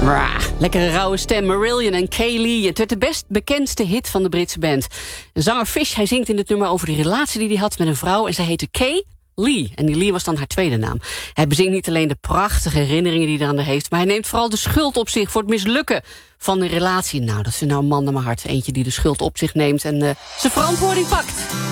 Lekkere rauwe stem, Marillion en Kaylee. Het werd de best bekendste hit van de Britse band. Zanger Fish, hij zingt in het nummer over de relatie die hij had met een vrouw. En zij heette Kay Lee. En die Lee was dan haar tweede naam. Hij bezingt niet alleen de prachtige herinneringen die hij eraan heeft, maar hij neemt vooral de schuld op zich voor het mislukken van een relatie. Nou, dat is nou een man naar mijn hart. Eentje die de schuld op zich neemt en zijn verantwoording pakt.